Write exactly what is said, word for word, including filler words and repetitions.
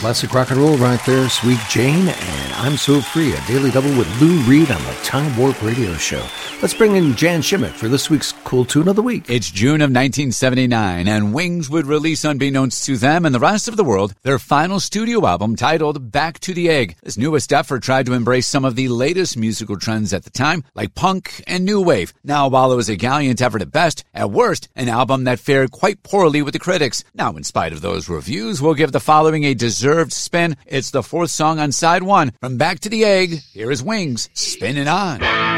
Classic rock and roll right there, Sweet Jane, and I'm So Free, a daily double with Lou Reed on the Time Warp Radio Show. Let's bring in Jan Shimmick for this week's Cool Tune of the Week. It's June of nineteen seventy-nine, and Wings would release, unbeknownst to them and the rest of the world, their final studio album titled Back to the Egg. This newest effort tried to embrace some of the latest musical trends at the time, like punk and new wave. Now, while it was a gallant effort at best, at worst, an album that fared quite poorly with the critics. Now, in spite of those reviews, we'll give the following a deserved spin. It's the fourth song on side one. From Back to the Egg, here is Wings, Spinning On.